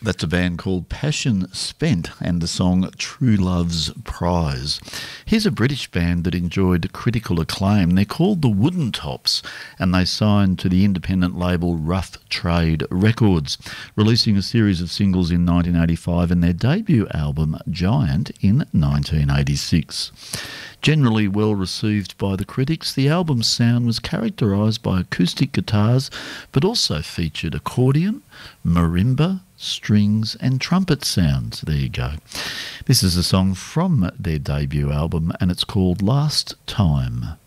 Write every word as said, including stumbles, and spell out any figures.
That's a band called Passion Spent and the song True Love's Prize. Here's a British band that enjoyed critical acclaim. They're called the Wooden Tops and they signed to the independent label Rough Trade Records, releasing a series of singles in nineteen eighty-five and their debut album Giant in nineteen eighty-six. Generally well received by the critics, the album's sound was characterised by acoustic guitars but also featured accordion, marimba, strings and trumpet sounds. There you go. This is a song from their debut album and it's called Last Time.